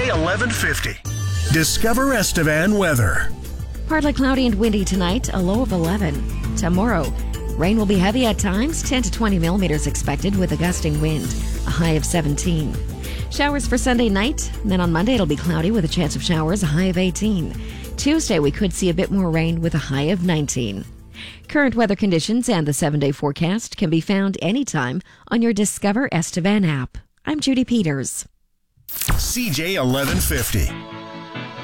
1150. Discover Estevan weather. Partly cloudy and windy tonight, a low of 11. Tomorrow, rain will be heavy at times, 10 to 20 millimeters expected with a gusting wind, a high of 17. Showers for Sunday night, and then on Monday it'll be cloudy with a chance of showers, a high of 18. Tuesday we could see a bit more rain with a high of 19. Current weather conditions and the 7-day forecast can be found anytime on your Discover Estevan app. I'm Judy Peters. CJ 1150.